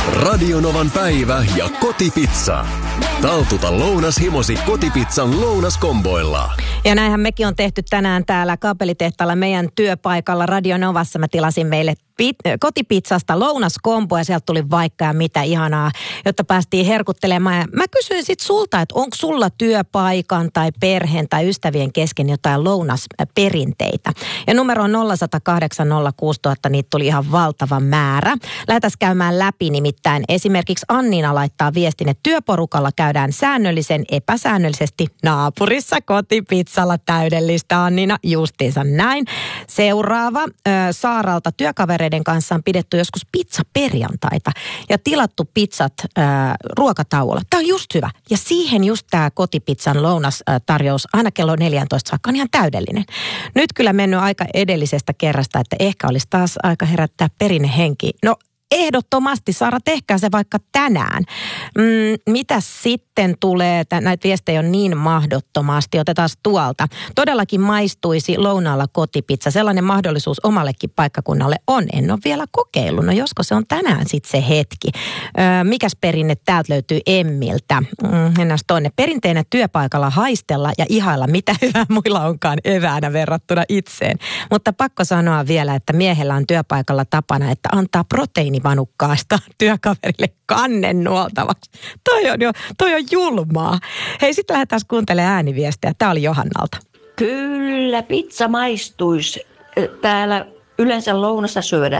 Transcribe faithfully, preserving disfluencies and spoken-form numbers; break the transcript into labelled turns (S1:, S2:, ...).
S1: Radionovan päivä ja kotipizza. Taltuta lounashimosi kotipizzan lounaskomboilla.
S2: Ja näinhän mekin on tehty tänään täällä kaapelitehtaalla meidän työpaikalla Radionovassa. Mä tilasin meille pit- kotipizzasta lounaskombo ja sieltä tuli vaikka ja mitä ihanaa, jotta päästiin herkuttelemaan. Ja mä kysyin sit sulta, että onko sulla työpaikan tai perheen tai ystävien kesken jotain lounasperinteitä. Ja numero on nolla yksi nolla kahdeksan nolla kuusi nolla nolla nolla, niitä tuli ihan valtava määrä. Lähdetään käymään läpi nimittäin. Esimerkiksi Anniina laittaa viestin, että työporukalla käydään säännöllisen epäsäännöllisesti naapurissa kotipizzalla. Täydellistä, Anniina, justiinsa näin. Seuraava, äh, Saaralta työkavereiden kanssa on pidetty joskus pizzaperjantaita ja tilattu pizzat äh, ruokatauolla. Tämä on just hyvä. Ja siihen just tämä kotipizzan lounastarjous aina kello neljätoista saakka on ihan täydellinen. Nyt kyllä mennyt aika edellisestä kerrasta, että ehkä olisi taas aika herättää perinnehenki. No, ehdottomasti, Saara, tehkää se vaikka tänään. Mm, mitä sitten tulee? Näitä viestejä on niin mahdottomasti. Otetaan tuolta. Todellakin maistuisi lounaalla kotipizza. Sellainen mahdollisuus omallekin paikkakunnalle on. En ole vielä kokeillut. No josko se on tänään sitten se hetki. Öö, mikäs perinne täältä löytyy Emmiltä? Mm, mennään toinen. Perinteinen työpaikalla haistella ja ihailla, mitä hyvää muilla onkaan eväänä verrattuna itseen. Mutta pakko sanoa vielä, että miehellä on työpaikalla tapana, että antaa proteiini vanukkaasta työkaverille kannen nuoltavaksi. Toi on jo, toi on julmaa. Hei, sit lähdetään kuuntelemaan ääniviestejä. Tää oli Johannalta.
S3: Kyllä, pizza maistuisi. Täällä yleensä lounassa syödään